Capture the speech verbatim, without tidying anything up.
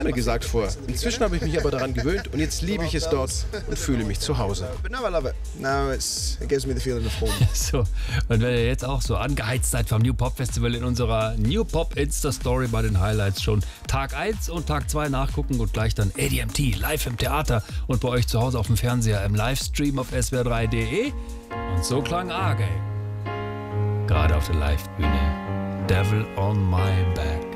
Gerne gesagt vor. Inzwischen habe ich mich aber daran gewöhnt und jetzt liebe ich es dort und fühle mich zu Hause. So, und wenn ihr jetzt auch so angeheizt seid vom New Pop Festival in unserer New Pop Insta Story bei den Highlights schon Tag eins und Tag zwei nachgucken und gleich dann A D M T live im Theater und bei euch zu Hause auf dem Fernseher im Livestream auf S W R drei punkt de. Und so klang A-Game gerade auf der Live-Bühne. Devil on my back.